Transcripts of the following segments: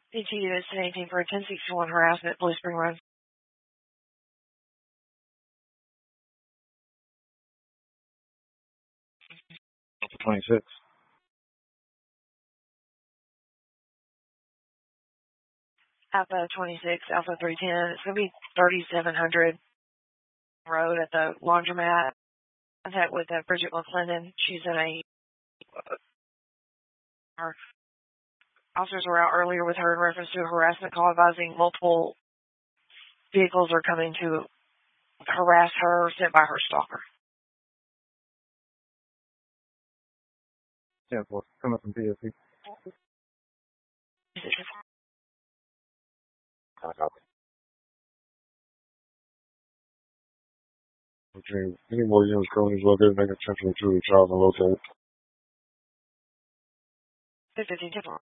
CTU is 1018 for a 1061 harassment at Blue Spring Road. Alpha 26. Alpha 26, Alpha 310. It's going to be 3700 Road at the laundromat. Contact with Bridget McClendon. She's in a... Our officers were out earlier with her in reference to a harassment call advising multiple vehicles are coming to harass her, sent by her stalker. 10-4. Coming from PSC. Okay. Any more units currently located, make attention to the child and locate. 15 different.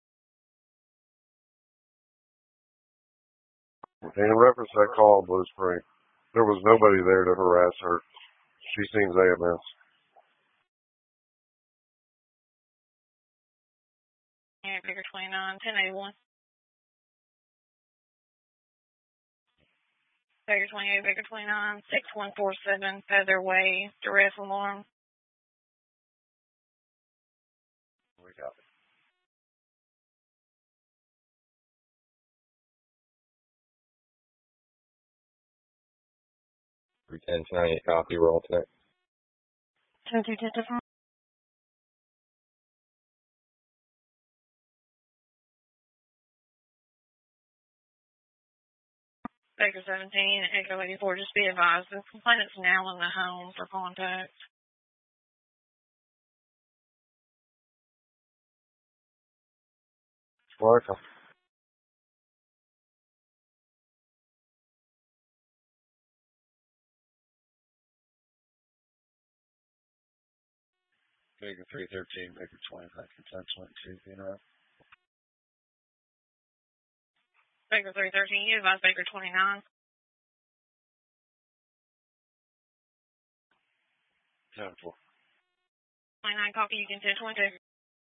In reference to that call in Blue Spring, there was nobody there to harass her. She seems AMS. Yeah, Baker 29, 1081. Baker 28, Baker 29, 6147, Feather Way, duress alarm. We got it. Ten 98 copy, roll tonight. 22 different. Baker 17, Echo 84, just be advised, the complainant's now in the home for contact. Welcome. Baker 313, Baker 25, consent 22, interrupt. Baker 313, you advise Baker 29. 10-4. 29 copy, you can 1022.